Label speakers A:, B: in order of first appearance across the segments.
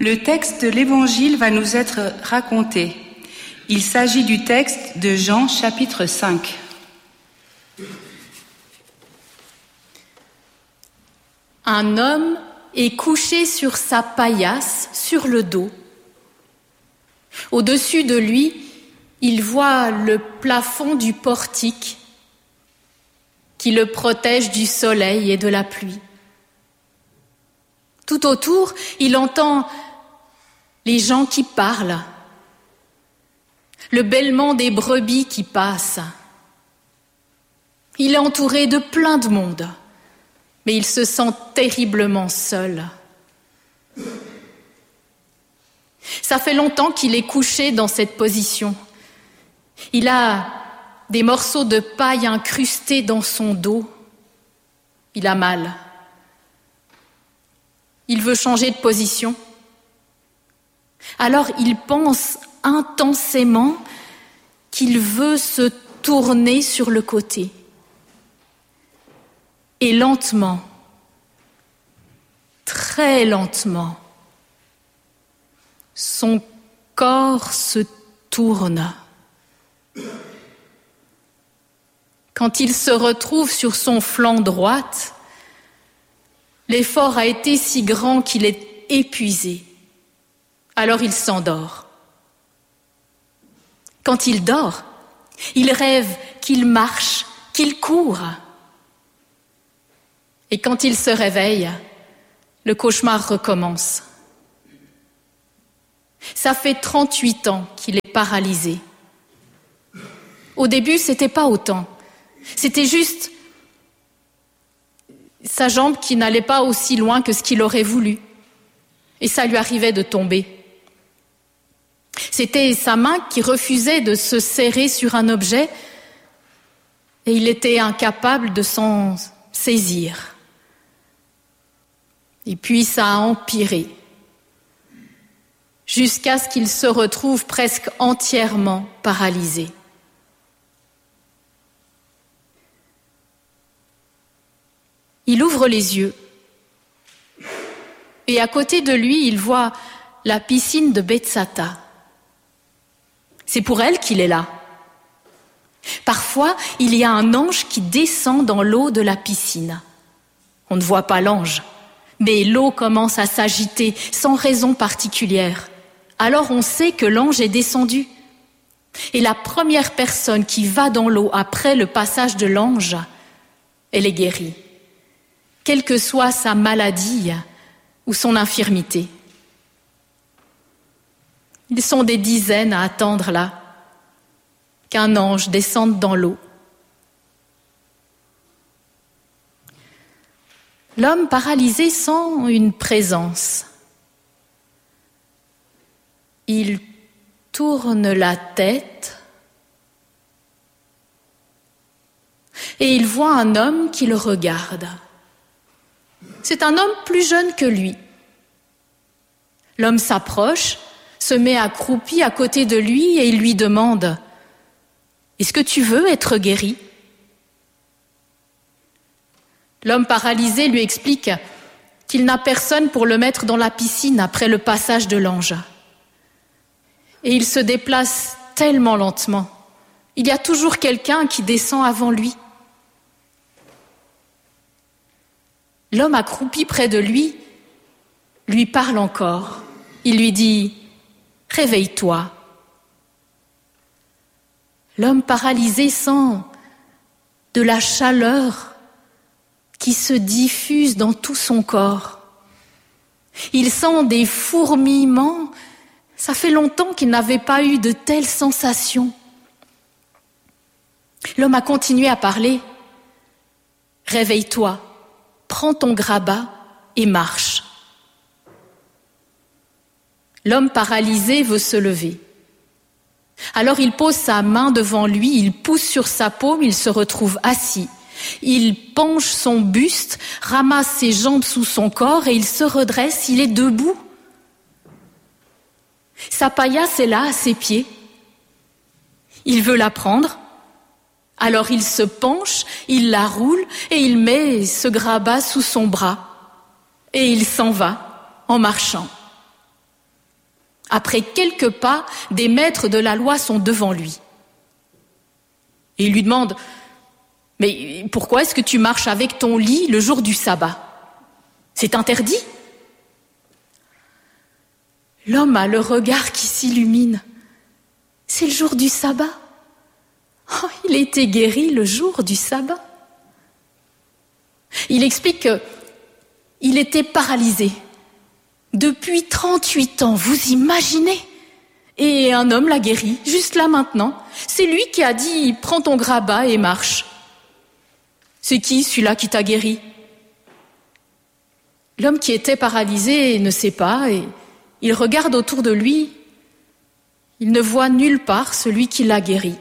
A: Le texte de l'Évangile va nous être raconté. Il s'agit du texte de Jean, chapitre 5.
B: Un homme est couché sur sa paillasse, sur le dos. Au-dessus de lui, il voit le plafond du portique qui le protège du soleil et de la pluie. Tout autour, il entend les gens qui parlent, le bêlement des brebis qui passent. Il est entouré de plein de monde, mais il se sent terriblement seul. Ça fait longtemps qu'il est couché dans cette position. Il a des morceaux de paille incrustés dans son dos. Il a mal. Il veut changer de position. Alors il pense intensément qu'il veut se tourner sur le côté. Et lentement, très lentement, son corps se tourne. Quand il se retrouve sur son flanc droit, l'effort a été si grand qu'il est épuisé. Alors il s'endort. Quand il dort, il rêve qu'il marche, qu'il court. Et quand il se réveille, le cauchemar recommence. Ça fait 38 ans qu'il est paralysé. Au début, c'était pas autant. C'était juste sa jambe qui n'allait pas aussi loin que ce qu'il aurait voulu. Et ça lui arrivait de tomber. C'était sa main qui refusait de se serrer sur un objet et il était incapable de s'en saisir. Et puis ça a empiré jusqu'à ce qu'il se retrouve presque entièrement paralysé. Il ouvre les yeux et à côté de lui, il voit la piscine de Bethsata. C'est pour elle qu'il est là. Parfois, il y a un ange qui descend dans l'eau de la piscine. On ne voit pas l'ange, mais l'eau commence à s'agiter sans raison particulière. Alors on sait que l'ange est descendu. Et la première personne qui va dans l'eau après le passage de l'ange, elle est guérie, quelle que soit sa maladie ou son infirmité. Ils sont des dizaines à attendre là qu'un ange descende dans l'eau. L'homme paralysé sent une présence. Il tourne la tête et il voit un homme qui le regarde. C'est un homme plus jeune que lui. L'homme s'approche, se met accroupi à côté de lui et il lui demande « Est-ce que tu veux être guéri ?» L'homme paralysé lui explique qu'il n'a personne pour le mettre dans la piscine après le passage de l'ange. Et il se déplace tellement lentement. Il y a toujours quelqu'un qui descend avant lui. L'homme accroupi près de lui parle encore. Il lui dit « Réveille-toi ». L'homme paralysé sent de la chaleur qui se diffuse dans tout son corps. Il sent des fourmillements. Ça fait longtemps qu'il n'avait pas eu de telles sensations. L'homme a continué à parler. « Réveille-toi, prends ton grabat et marche ». L'homme paralysé veut se lever. Alors il pose sa main devant lui, il pousse sur sa paume, il se retrouve assis. Il penche son buste, ramasse ses jambes sous son corps et il se redresse, il est debout. Sa paillasse est là, à ses pieds. Il veut la prendre. Alors il se penche, il la roule et il met ce grabat sous son bras. Et il s'en va en marchant. Après quelques pas, des maîtres de la loi sont devant lui. Et il lui demande « Mais pourquoi est-ce que tu marches avec ton lit le jour du sabbat ? C'est interdit ?» L'homme a le regard qui s'illumine. C'est le jour du sabbat. Oh, il était guéri le jour du sabbat. Il explique qu'il était paralysé depuis 38 ans, vous imaginez ? Et un homme l'a guéri, juste là maintenant. C'est lui qui a dit « Prends ton grabat et marche ». C'est qui celui-là qui t'a guéri ? L'homme qui était paralysé ne sait pas et il regarde autour de lui. Il ne voit nulle part celui qui l'a guéri.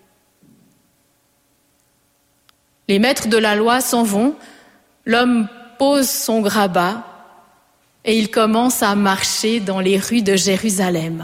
B: Les maîtres de la loi s'en vont. L'homme pose son grabat et il commence à marcher dans les rues de Jérusalem.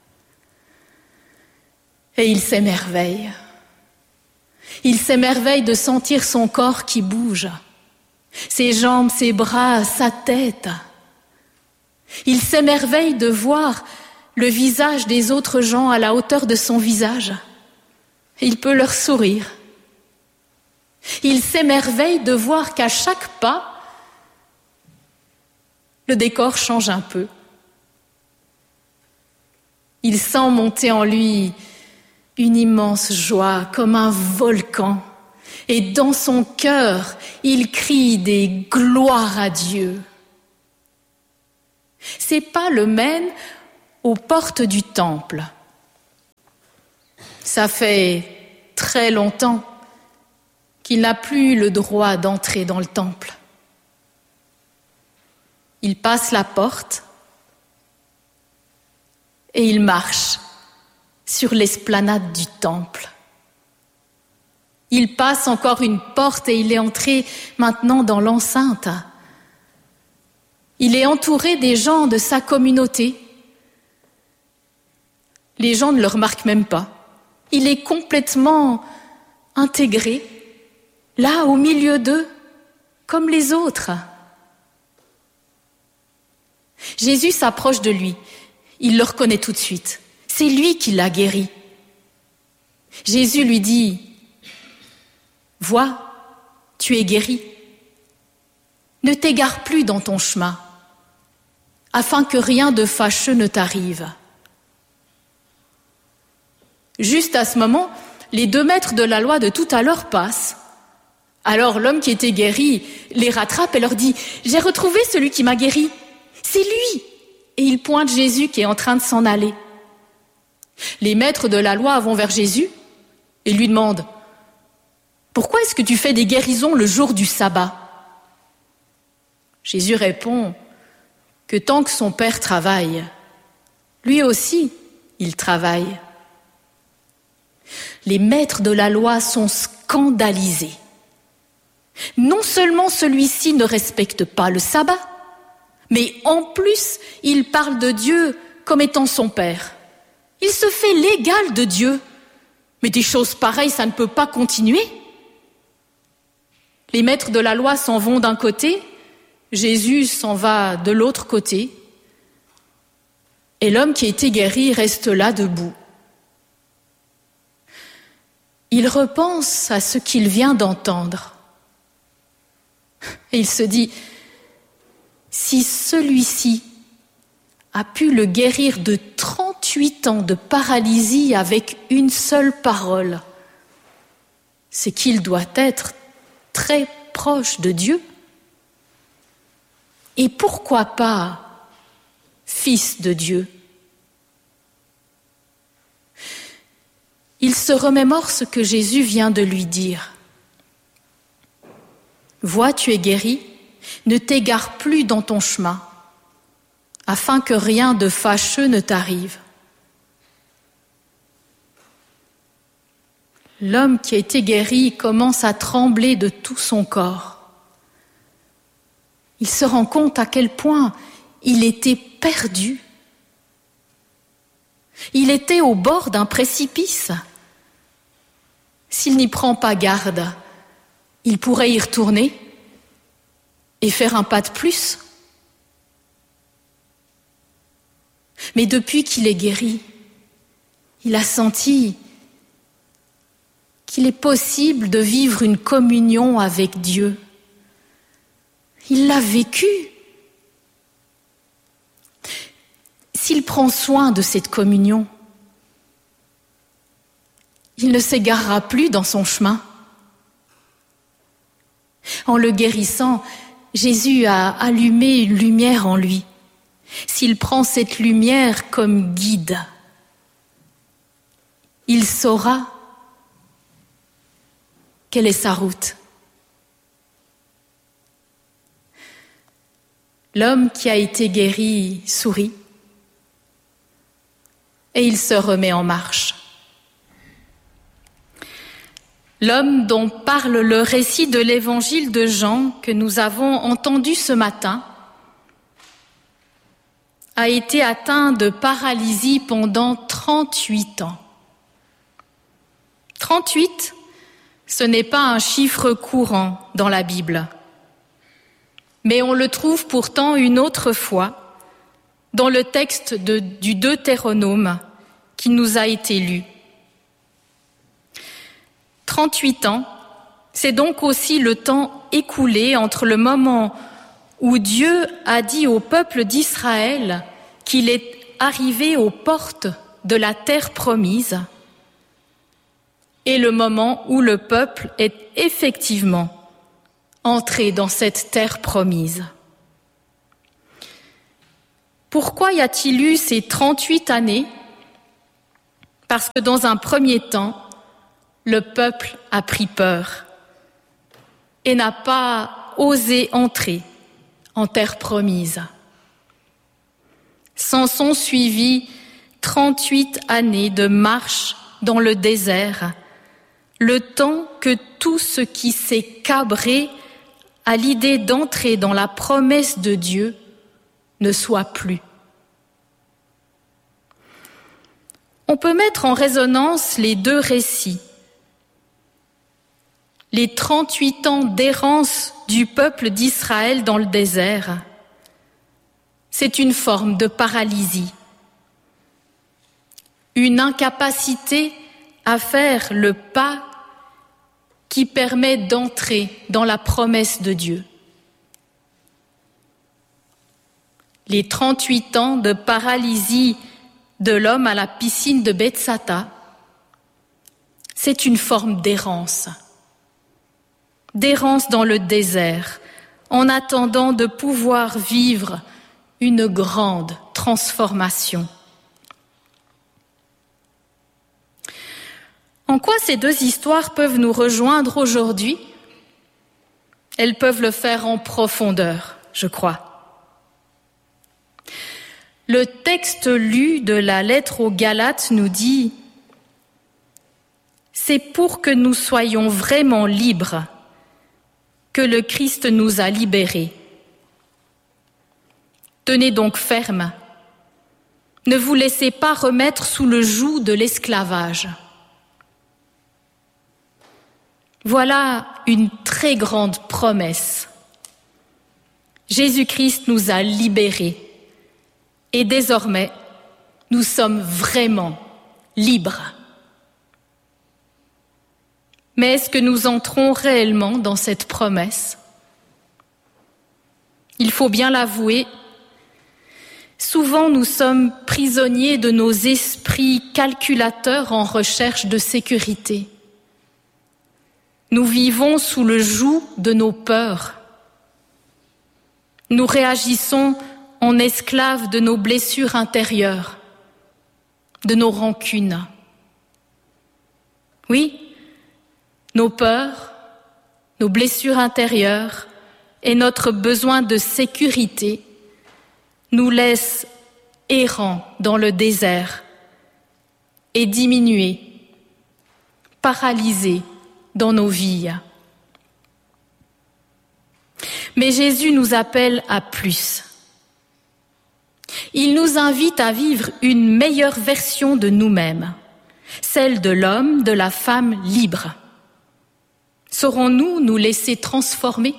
B: Et il s'émerveille. Il s'émerveille de sentir son corps qui bouge, ses jambes, ses bras, sa tête. Il s'émerveille de voir le visage des autres gens à la hauteur de son visage. Il peut leur sourire. Il s'émerveille de voir qu'à chaque pas, le décor change un peu. Il sent monter en lui une immense joie comme un volcan. Et dans son cœur, il crie des gloires à Dieu. Ses pas le mènent aux portes du temple. Ça fait très longtemps qu'il n'a plus le droit d'entrer dans le temple. Il passe la porte et il marche sur l'esplanade du temple. Il passe encore une porte et il est entré maintenant dans l'enceinte. Il est entouré des gens de sa communauté. Les gens ne le remarquent même pas. Il est complètement intégré, là au milieu d'eux, comme les autres. Jésus s'approche de lui. Il le reconnaît tout de suite. C'est lui qui l'a guéri. Jésus lui dit « Vois, tu es guéri. Ne t'égare plus dans ton chemin, afin que rien de fâcheux ne t'arrive. » Juste à ce moment, les 2 maîtres de la loi de tout à l'heure passent. Alors l'homme qui était guéri les rattrape et leur dit « J'ai retrouvé celui qui m'a guéri. C'est lui !» Et il pointe Jésus qui est en train de s'en aller. Les maîtres de la loi vont vers Jésus et lui demandent « Pourquoi est-ce que tu fais des guérisons le jour du sabbat ?» Jésus répond que tant que son Père travaille, lui aussi, il travaille. Les maîtres de la loi sont scandalisés. Non seulement celui-ci ne respecte pas le sabbat, mais en plus, il parle de Dieu comme étant son Père. Il se fait l'égal de Dieu. Mais des choses pareilles, ça ne peut pas continuer. Les maîtres de la loi s'en vont d'un côté, Jésus s'en va de l'autre côté, et l'homme qui était guéri reste là debout. Il repense à ce qu'il vient d'entendre. Et il se dit, si celui-ci a pu le guérir de 38 ans de paralysie avec une seule parole, c'est qu'il doit être très proche de Dieu. Et pourquoi pas fils de Dieu? Il se remémore ce que Jésus vient de lui dire. Vois, tu es guéri, ne t'égare plus dans ton chemin, afin que rien de fâcheux ne t'arrive. L'homme qui a été guéri commence à trembler de tout son corps. Il se rend compte à quel point il était perdu. Il était au bord d'un précipice. S'il n'y prend pas garde, il pourrait y retourner et faire un pas de plus. Mais depuis qu'il est guéri, il a senti qu'il est possible de vivre une communion avec Dieu. Il l'a vécu. S'il prend soin de cette communion, il ne s'égarera plus dans son chemin. En le guérissant, Jésus a allumé une lumière en lui. S'il prend cette lumière comme guide, il saura quelle est sa route. L'homme qui a été guéri sourit et il se remet en marche. L'homme dont parle le récit de l'évangile de Jean que nous avons entendu ce matin a été atteint de paralysie pendant 38 ans. 38, ce n'est pas un chiffre courant dans la Bible, mais on le trouve pourtant une autre fois dans le texte du Deutéronome qui nous a été lu. 38 ans, c'est donc aussi le temps écoulé entre le moment où Dieu a dit au peuple d'Israël qu'il est arrivé aux portes de la terre promise et le moment où le peuple est effectivement entré dans cette terre promise. Pourquoi y a-t-il eu ces 38 années ? Parce que dans un premier temps, le peuple a pris peur et n'a pas osé entrer en terre promise. S'en sont suivies 38 années de marche dans le désert, le temps que tout ce qui s'est cabré à l'idée d'entrer dans la promesse de Dieu ne soit plus. On peut mettre en résonance les deux récits. Les 38 ans d'errance du peuple d'Israël dans le désert, c'est une forme de paralysie, une incapacité à faire le pas qui permet d'entrer dans la promesse de Dieu. Les 38 ans de paralysie de l'homme à la piscine de Bethsata, c'est une forme d'errance dans le désert, en attendant de pouvoir vivre une grande transformation. En quoi ces deux histoires peuvent nous rejoindre aujourd'hui ? Elles peuvent le faire en profondeur, je crois. Le texte lu de la lettre aux Galates nous dit « C'est pour que nous soyons vraiment libres que le Christ nous a libérés. Tenez donc ferme, ne vous laissez pas remettre sous le joug de l'esclavage. » Voilà une très grande promesse. Jésus-Christ nous a libérés et désormais, nous sommes vraiment libres. Mais est-ce que nous entrons réellement dans cette promesse ? Il faut bien l'avouer, souvent nous sommes prisonniers de nos esprits calculateurs en recherche de sécurité. Nous vivons sous le joug de nos peurs. Nous réagissons en esclaves de nos blessures intérieures, de nos rancunes. Oui, nos peurs, nos blessures intérieures et notre besoin de sécurité nous laissent errants dans le désert et diminués, paralysés dans nos vies. Mais Jésus nous appelle à plus. Il nous invite à vivre une meilleure version de nous-mêmes, celle de l'homme, de la femme libre. Saurons-nous nous laisser transformer ?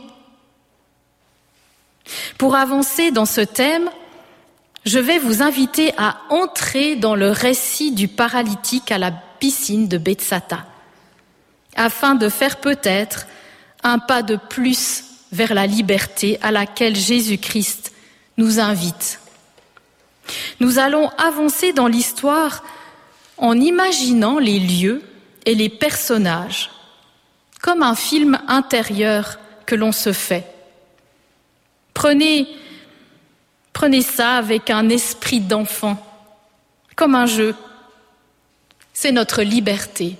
B: Pour avancer dans ce thème, je vais vous inviter à entrer dans le récit du paralytique à la piscine de Bethsata, afin de faire peut-être un pas de plus vers la liberté à laquelle Jésus-Christ nous invite. Nous allons avancer dans l'histoire en imaginant les lieux et les personnages, comme un film intérieur que l'on se fait. Prenez ça avec un esprit d'enfant, comme un jeu. C'est notre liberté.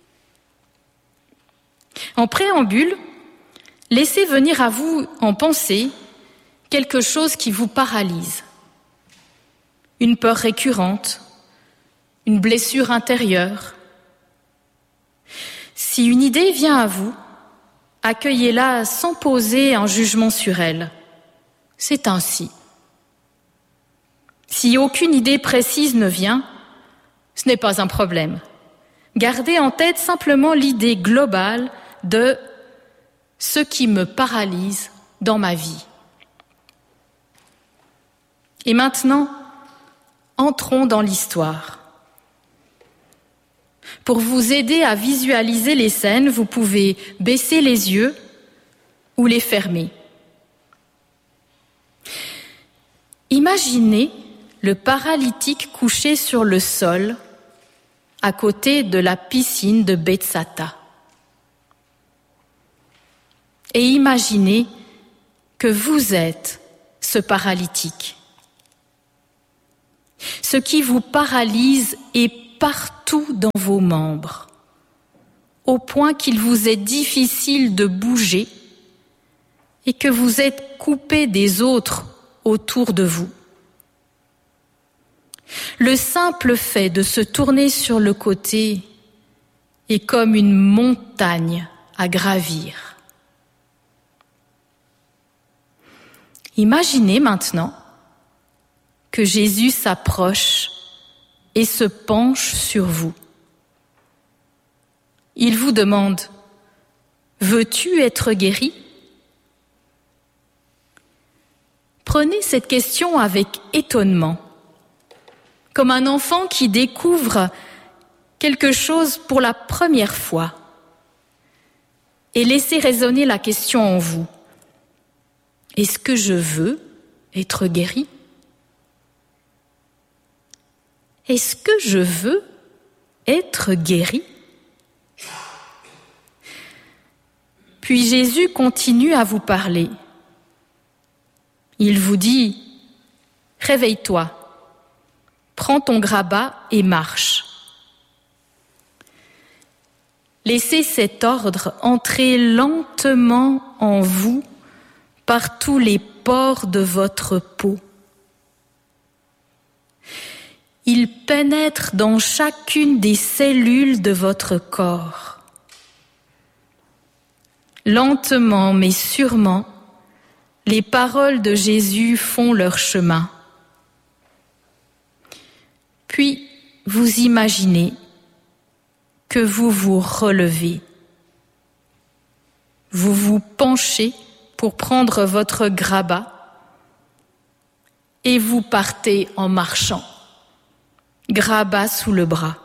B: En préambule, laissez venir à vous en pensée quelque chose qui vous paralyse. Une peur récurrente, une blessure intérieure. Si une idée vient à vous, accueillez-la sans poser un jugement sur elle. C'est ainsi. Si aucune idée précise ne vient, ce n'est pas un problème. Gardez en tête simplement l'idée globale de ce qui me paralyse dans ma vie. Et maintenant, entrons dans l'histoire. Pour vous aider à visualiser les scènes, vous pouvez baisser les yeux ou les fermer. Imaginez le paralytique couché sur le sol à côté de la piscine de Bethsata. Et imaginez que vous êtes ce paralytique. Ce qui vous paralyse est partout dans vos membres, au point qu'il vous est difficile de bouger et que vous êtes coupé des autres autour de vous. Le simple fait de se tourner sur le côté est comme une montagne à gravir. Imaginez maintenant que Jésus s'approche et se penche sur vous. Il vous demande « Veux-tu être guéri ?» Prenez cette question avec étonnement, comme un enfant qui découvre quelque chose pour la première fois, et laissez résonner la question en vous. Est-ce que je veux être guéri ? Est-ce que je veux être guéri ? Puis Jésus continue à vous parler. Il vous dit « Réveille-toi, prends ton grabat et marche. » Laissez cet ordre entrer lentement en vous par tous les pores de votre peau. Il pénètre dans chacune des cellules de votre corps. Lentement mais sûrement, les paroles de Jésus font leur chemin. Puis, vous imaginez que vous vous relevez. Vous vous penchez pour prendre votre grabat et vous partez en marchant, grabat sous le bras.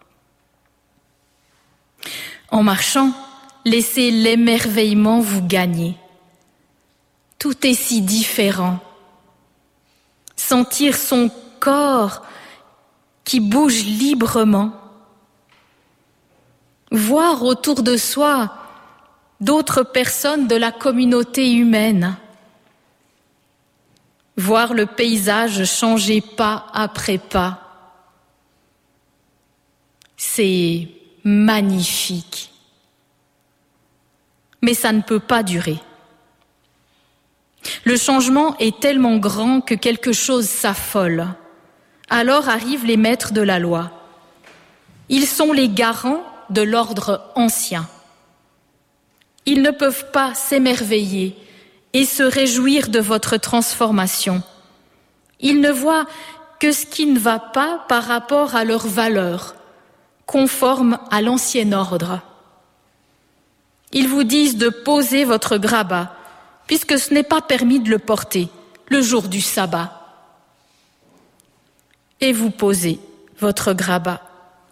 B: En marchant, laissez l'émerveillement vous gagner. Tout est si différent. Sentir son corps qui bouge librement. Voir autour de soi d'autres personnes de la communauté humaine. Voir le paysage changer pas après pas. C'est magnifique. Mais ça ne peut pas durer. Le changement est tellement grand que quelque chose s'affole. Alors arrivent les maîtres de la loi. Ils sont les garants de l'ordre ancien. Ils ne peuvent pas s'émerveiller et se réjouir de votre transformation. Ils ne voient que ce qui ne va pas par rapport à leurs valeurs, conformes à l'ancien ordre. Ils vous disent de poser votre grabat, puisque ce n'est pas permis de le porter le jour du sabbat. et vous posez votre grabat.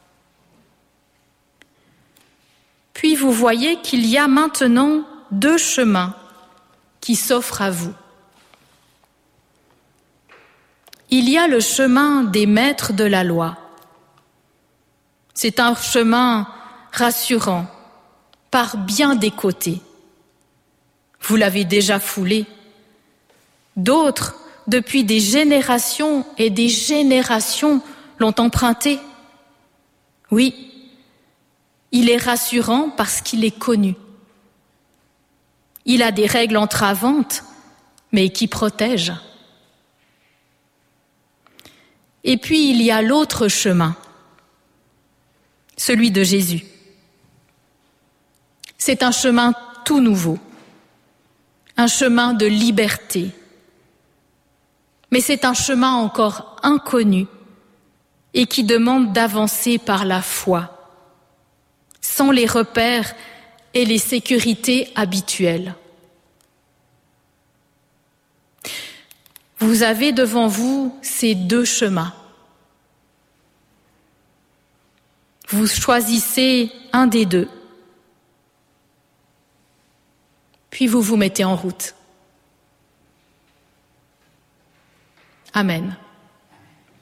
B: Puis vous voyez qu'il y a maintenant 2 chemins qui s'offrent à vous. Il y a le chemin des maîtres de la loi. C'est un chemin rassurant par bien des côtés. Vous l'avez déjà foulé. D'autres, depuis des générations et des générations, l'ont emprunté. Oui, il est rassurant parce qu'il est connu. Il a des règles entravantes, mais qui protègent. Et puis il y a l'autre chemin, celui de Jésus. C'est un chemin tout nouveau, un chemin de liberté. Mais c'est un chemin encore inconnu et qui demande d'avancer par la foi, sans les repères et les sécurités habituelles. Vous avez devant vous ces 2 chemins. Vous choisissez un des 2, puis vous vous mettez en route. Amen.